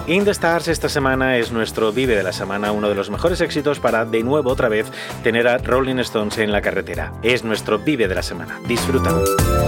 In the Stars esta semana es nuestro Vive de la Semana, uno de los mejores éxitos para, de nuevo, otra vez, tener a Rolling Stones en la carretera. Es nuestro Vive de la Semana. Disfrútalo.